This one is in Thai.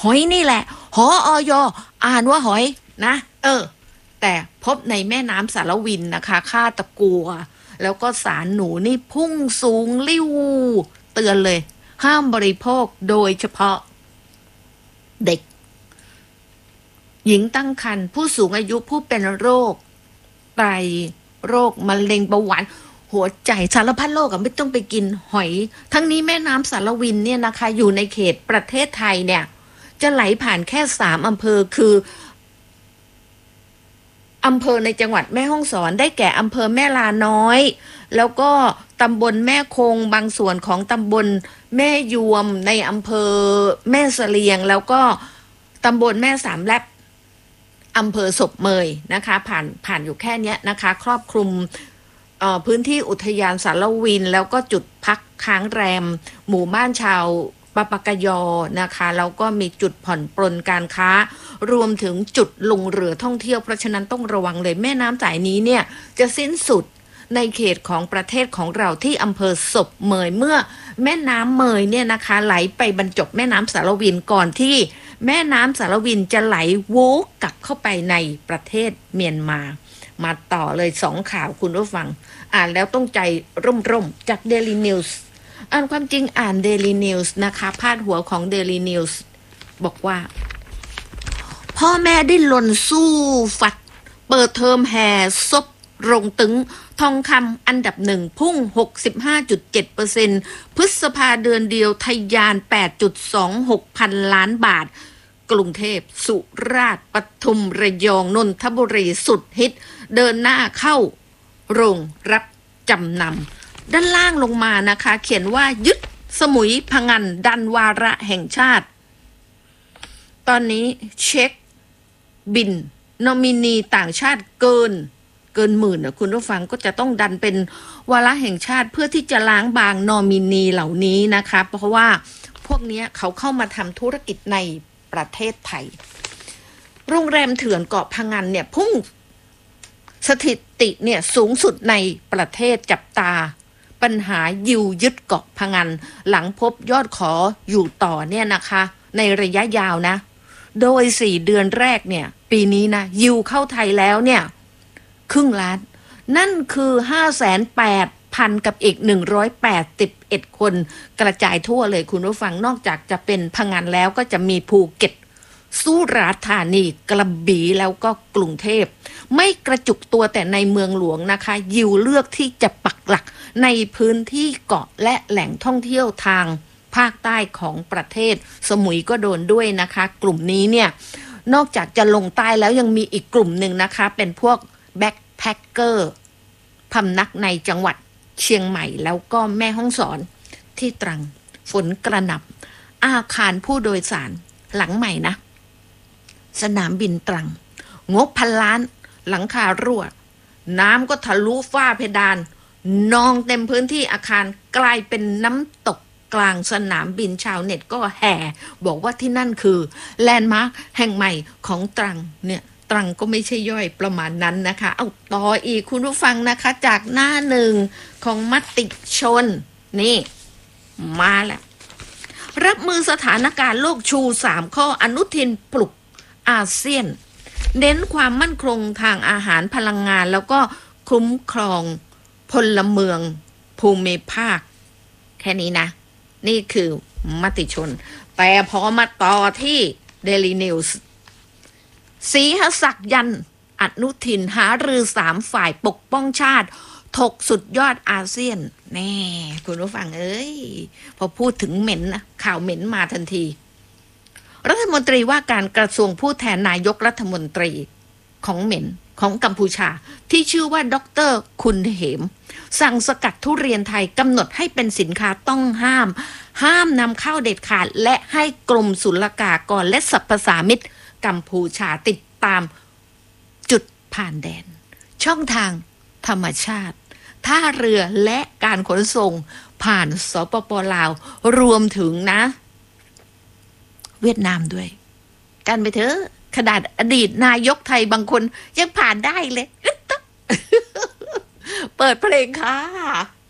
หอยนี่แหละหออยอ่านว่าหอยนะแต่พบในแม่น้ำสารวินนะคะค่าตะกัวแล้วก็สารหนูนี่พุ่งสูงลิ่วเตือนเลยห้ามบริโภคโดยเฉพาะเด็กหญิงตั้งครรภ์ผู้สูงอายุผู้เป็นโรคไตโรคมะเร็งเบาหวานหัวใจสารพัดโรคไม่ต้องไปกินหอยทั้งนี้แม่น้ำสารวินเนี่ยนะคะอยู่ในเขตประเทศไทยเนี่ยจะไหลผ่านแค่3อำเภอคืออำเภอในจังหวัดแม่ฮ่องสอนได้แก่อำเภอแม่ลาน้อยแล้วก็ตำบลแม่คงบางส่วนของตำบลแม่ยวมในอำเภอแม่เสลียงแล้วก็ตำบลแม่สามแลบอำเภอศพเมยนะคะผ่านอยู่แค่นี้นะคะครอบคลุมพื้นที่อุทยานสารวินแล้วก็จุดพักค้างแรมหมู่บ้านชาวปะปะกะยอนะคะแล้วก็มีจุดผ่อนปลนการค้ารวมถึงจุดลงเรือท่องเที่ยวเพราะฉะนั้นต้องระวังเลยแม่น้ำสายนี้เนี่ยจะสิ้นสุดในเขตของประเทศของเราที่อำเภอศพเมยเมื่อแม่น้ำเมยเนี่ยนะคะไหลไปบรรจบแม่น้ำสารวินก่อนที่แม่น้ำสารวินจะไหลโวกกลับเข้าไปในประเทศเมียนมาต่อเลย2ข่าวคุณผู้ฟังอ่านแล้วต้องใจร่มๆจาก Daily News อ่านความจริงอ่าน Daily News นะคะพาดหัวของ Daily News บอกว่าพ่อแม่ดิ้นรนสู้ฟัดเปิดเทอมแห่ซบรงตึงทองคำอันดับ1พุ่ง 65.7% พฤษภาเดือนเดียวทะยาน 8.26 พันล้านบาทกรุงเทพสุราษฎร์ปทุมระยองนนทบุรีสุดฮิตเดินหน้าเข้าโรงรับจำนำด้านล่างลงมานะคะเขียนว่ายึดสมุยพะงันดันวาระแห่งชาติตอนนี้เช็คบินนอมินีต่างชาติเกินหมื่นคุณผู้ฟังก็จะต้องดันเป็นวาระแห่งชาติเพื่อที่จะล้างบางนอมินีเหล่านี้นะคะเพราะว่าพวกนี้เขาเข้ามาทำธุรกิจในประเทศไทยโรงแรมเถื่อนเกาะพะงันเนี่ยพุ่งสถิติเนี่ยสูงสุดในประเทศจับตาปัญหายิวยึดเกาะพะงันหลังพบยอดขออยู่ต่อเนี่ยนะคะในระยะยาวนะโดย4เดือนแรกเนี่ยปีนี้นะยิวเข้าไทยแล้วเนี่ยครึ่งล้านนั่นคือ 508,000 กับอีก181คนกระจายทั่วเลยคุณผู้ฟังนอกจากจะเป็นพะงันแล้วก็จะมีภูเก็ตสุราษฎร์ธานีกระบี่แล้วก็กรุงเทพไม่กระจุกตัวแต่ในเมืองหลวงนะคะยิวเลือกที่จะปักหลักในพื้นที่เกาะและแหล่งท่องเที่ยวทางภาคใต้ของประเทศสมุยก็โดนด้วยนะคะกลุ่มนี้เนี่ยนอกจากจะลงใต้แล้วยังมีอีกกลุ่มหนึ่งนะคะเป็นพวกแบ็คแพคเกอร์พำนักในจังหวัดเชียงใหม่แล้วก็แม่ฮ่องสอนที่ตรังฝนกระหน่ำอาคารผู้โดยสารหลังใหม่นะสนามบินตรังงบพันล้านหลังคารั่วน้ำก็ทะลุฝ้าเพดานนองเต็มพื้นที่อาคารกลายเป็นน้ำตกกลางสนามบินชาวเน็ตก็แห่บอกว่าที่นั่นคือแลนด์มาร์คแห่งใหม่ของตรังเนี่ยตรังก็ไม่ใช่ย่อยประมาณนั้นนะคะเอาต่ออีกคุณผู้ฟังนะคะจากหน้าหนึ่งของมติชนนี่มาแล้วรับมือสถานการณ์โลกชู3ข้ออนุทินปลุกอาเซียนเน้นความมั่นคงทางอาหารพลังงานแล้วก็คุ้มครองพลเมืองภูมิภาคแค่นี้นะนี่คือมติชนแต่พอมาต่อที่ Daily News ศรีหศักดิ์ยันอนุทินหารือ3ฝ่ายปกป้องชาติถกสุดยอดอาเซียนแน่คุณผู้ฟังพอพูดถึงเหม็นนะข่าวเหม็นมาทันทีรัฐมนตรีว่าการกระทรวงผู้แทนนายกรัฐมนตรีของเหม็นของกัมพูชาที่ชื่อว่าดร.คุณเหมสั่งสกัดทุเรียนไทยกำหนดให้เป็นสินค้าต้องห้ามนำเข้าเด็ดขาดและให้กรมศุลกากรและสรรพสามิตกัมพูชาติดตามจุดผ่านแดนช่องทางธรรมชาติท่าเรือและการขนส่งผ่านสปป.ลาวรวมถึงนะเวียดนามด้วยกันไปเถอะขนาดอดีตนายกไทยบางคนยังผ่านได้เลย เปิดเพลงค่ะ